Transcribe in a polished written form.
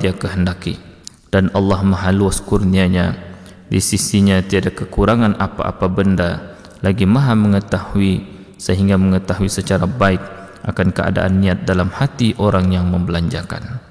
Dia kehendaki. Dan Allah Maha luas kurnianya, di sisinya tiada kekurangan apa-apa benda, lagi Maha mengetahui sehingga mengetahui secara baik akan keadaan niat dalam hati orang yang membelanjakan.